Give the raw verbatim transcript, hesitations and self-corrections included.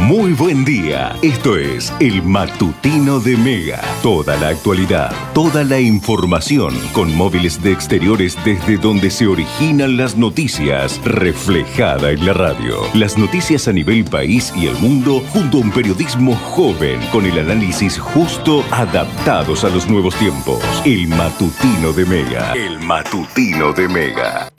Muy buen día, esto es El Matutino de Mega. Toda la actualidad, toda la información con móviles de exteriores desde donde se originan las noticias, reflejada en la radio. Las noticias a nivel país y el mundo junto a un periodismo joven con el análisis justo adaptados a los nuevos tiempos. El Matutino de Mega. El Matutino de Mega.